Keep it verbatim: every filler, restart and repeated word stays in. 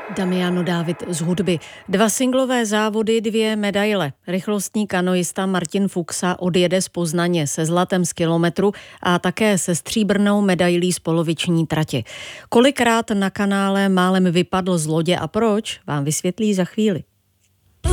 Damiano Dávid z hudby. Dva singlové závody, dvě medaile. Rychlostní kanoista Martin Fuxa odjede z Poznaně se zlatem z kilometru a také se stříbrnou medailí z poloviční trati. Kolikrát na kanále málem vypadl z lodě a proč, vám vysvětlí za chvíli.